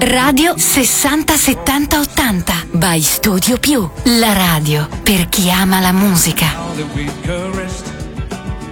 Radio 60 70 80 by Studio Più, la radio per chi ama la musica.